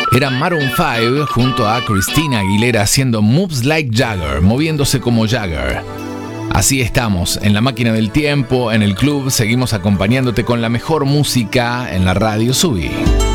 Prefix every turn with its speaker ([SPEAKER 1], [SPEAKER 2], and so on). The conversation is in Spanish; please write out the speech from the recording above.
[SPEAKER 1] Era Maroon 5 junto a Christina Aguilera haciendo Moves Like Jagger, moviéndose como Jagger. Así estamos, en la máquina del tiempo, en el club, seguimos acompañándote con la mejor música en la radio Subí.